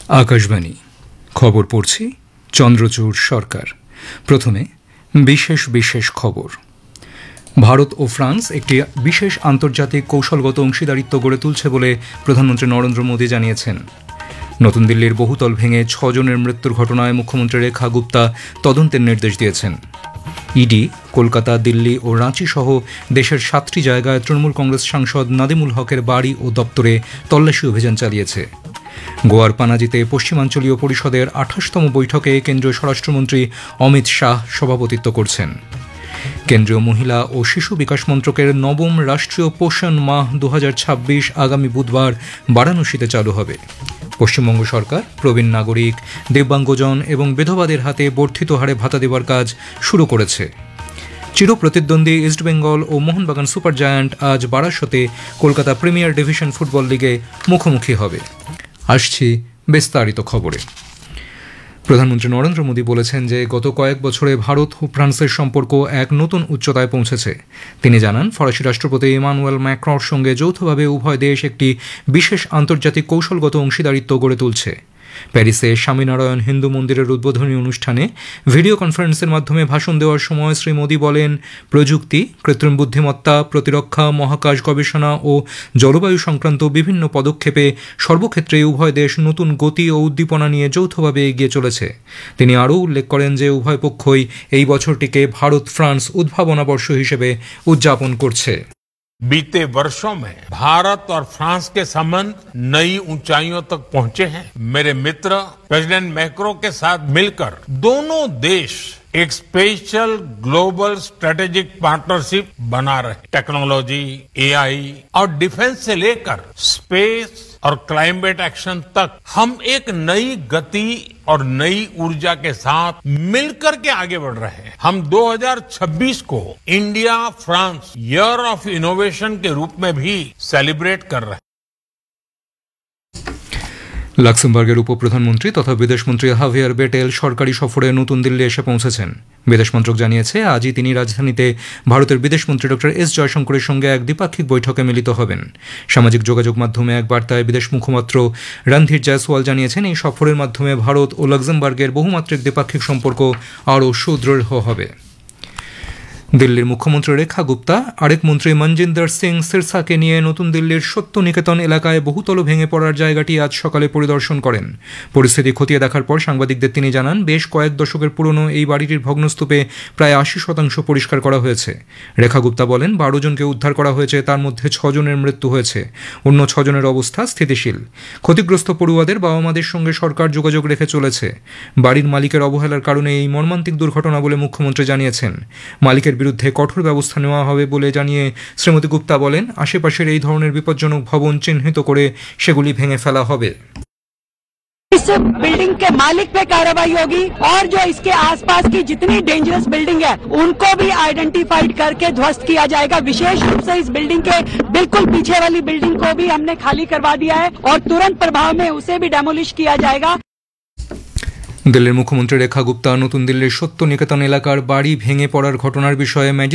আকাশবাণী খবর পড়ছি চন্দ্রচূড় সরকার। প্রথমে বিশেষ বিশেষ খবর। ভারত ও ফ্রান্স একটি বিশেষ আন্তর্জাতিক কৌশলগত অংশীদারিত্ব গড়ে তুলছে বলে প্রধানমন্ত্রী নরেন্দ্র মোদী জানিয়েছেন। নতুন দিল্লির বহুতল ভেঙে 6 জনের মৃত্যুর ঘটনায় মুখ্যমন্ত্রী রেখা গুপ্তা তদন্তের নির্দেশ দিয়েছেন। ইডি কলকাতা, দিল্লি ও রাঁচি সহ দেশের 7টি জায়গায় তৃণমূল কংগ্রেস সাংসদ নাদিমুল হকের বাড়ি ও দপ্তরে তল্লাশি অভিযান চালিয়েছে। গোয়ার পানাজিতে পশ্চিমাঞ্চলীয় পরিষদের 28তম বৈঠকে কেন্দ্রীয় স্বরাষ্ট্রমন্ত্রী অমিত শাহ সভাপতিত্ব করছেন। কেন্দ্রীয় মহিলা ও শিশু বিকাশ মন্ত্রকের 9ম রাষ্ট্রীয় পোষণ মাহ 2026 আগামী বুধবার বারাণসীতে চালু হবে। পশ্চিমবঙ্গ সরকার প্রবীণ নাগরিক, দিব্যাঙ্গজন এবং বিধবাদের হাতে বর্ধিত হারে ভাতা দেওয়ার কাজ শুরু করেছে। চিরপ্রতিদ্বন্দ্বী ইস্টবেঙ্গল ও মোহনবাগান সুপার জায়ান্ট আজ বারাসতে কলকাতা প্রিমিয়ার ডিভিশন ফুটবল লিগে মুখোমুখি হবে। আসছি বিস্তারিত খবরে। প্রধানমন্ত্রী নরেন্দ্র মোদী বলেছেন যে গত কয়েক বছরে ভারত ও ফ্রান্সের সম্পর্ক এক নতুন উচ্চতায় পৌঁছেছে। তিনি জানান, ফরাসি রাষ্ট্রপতি ইমানুয়েল ম্যাক্রঁর সঙ্গে যৌথভাবে উভয় দেশ একটি বিশেষ আন্তর্জাতিক কৌশলগত অংশীদারিত্ব গড়ে তুলছে। প্যারিসে স্বামীনারায়ণ হিন্দু মন্দিরের উদ্বোধনী অনুষ্ঠানে ভিডিও কনফারেন্সের মাধ্যমে ভাষণ দেওয়ার সময় শ্রী মোদী বলেন, প্রযুক্তি, কৃত্রিম বুদ্ধিমত্তা, প্রতিরক্ষা, মহাকাশ গবেষণা ও জলবায়ু সংক্রান্ত বিভিন্ন পদক্ষেপে সর্বক্ষেত্রে উভয় দেশ নতুন গতি ও উদ্দীপনা নিয়ে যৌথভাবে এগিয়ে চলেছে। তিনি আরও উল্লেখ করেন যে উভয় পক্ষই এই বছরটিকে ভারত ফ্রান্স উদ্ভাবনা বর্ষ হিসেবে উদযাপন করছে। बीते वर्षों में भारत और फ्रांस के संबंध नई ऊंचाइयों तक पहुंचे हैं। मेरे मित्र प्रेसिडेंट मैक्रो के साथ मिलकर दोनों देश एक स्पेशल ग्लोबल स्ट्रेटेजिक पार्टनरशिप बना रहे। टेक्नोलॉजी, एआई और डिफेंस से लेकर स्पेस और क्लाइमेट एक्शन तक हम एक नई गति और नई ऊर्जा के साथ मिलकर के आगे बढ़ रहे हैं। हम 2026 को India France year of innovation के रूप में भी सेलिब्रेट कर रहे हैं। লাক্সেমবার্গের উপপ্রধানমন্ত্রী তথা বিদেশমন্ত্রী হাভিয়ার বেটেল সরকারি সফরে নতুন দিল্লি এসে পৌঁছেছেন। বিদেশ মন্ত্রক জানিয়েছে, আজই তিনি রাজধানীতে ভারতের বিদেশমন্ত্রী ডক্টর এস জয়শঙ্করের সঙ্গে এক দ্বিপাক্ষিক বৈঠকে মিলিত হবেন। সামাজিক যোগাযোগ মাধ্যমে এক বার্তায় বিদেশ মুখপাত্র রণধীর জয়সওয়াল জানিয়েছেন, এই সফরের মাধ্যমে ভারত ও লাক্সেমবার্গের বহুমাত্রিক দ্বিপাক্ষিক সম্পর্ক আরও সুদৃঢ় হবে। দিল্লির মুখ্যমন্ত্রী রেখা গুপ্তা আরেক মন্ত্রী মনজিন্দর সিং সিরসাকে নিয়ে নতুন দিল্লির সত্য নিকেতন এলাকায় বহুতল ভেঙে পড়ার জায়গাটি আজ সকালে পরিদর্শন করেন। পরিস্থিতি খতিয়ে দেখার পর সাংবাদিকদের তিনি জানান, বেশ কয়েক দশকের পুরনো এই বাড়িটির ভগ্নস্তূপে প্রায় 80% পরিষ্কার করা হয়েছে। রেখা গুপ্তা বলেন, 12 জনকে উদ্ধার করা হয়েছে, তার মধ্যে 6 জনের মৃত্যু হয়েছে। অন্য 6 জনের অবস্থা স্থিতিশীল। ক্ষতিগ্রস্ত পড়ুয়াদের বাবা মাদের সঙ্গে সরকার যোগাযোগ রেখে চলেছে। বাড়ির মালিকের অবহেলার কারণে এই মর্মান্তিক দুর্ঘটনা বলে মুখ্যমন্ত্রী জানিয়েছেন। মালিকের বিরুদ্ধে কঠোর ব্যবস্থা নেওয়া হবে বলে জানিয়ে শ্রীমতী গুপ্তা বলেন, আশেপাশের এই ধরনের বিপজ্জনক ভবন চিহ্নিত করে সেগুলি ভেঙে ফেলা হবে। इस बिल्डिंग के मालिक पे कार्रवाई होगी और जो इसके आसपास की जितनी डेंजरस बिल्डिंग है उनको भी आइडेंटिफाइड करके ध्वस्त किया जाएगा। विशेष रूप से इस बिल्डिंग के बिल्कुल पीछे वाली बिल्डिंग को भी हमने खाली करवा दिया है और तुरंत प्रभाव में उसे भी डेमोलिश किया जाएगा। দিল্লির মুখ্যমন্ত্রী রেখা গুপ্তা নতুন দিল্লির সত্য নিকেতন এলাকার বাড়ি ভেঙে পড়ার ঘটনার বিষয়ে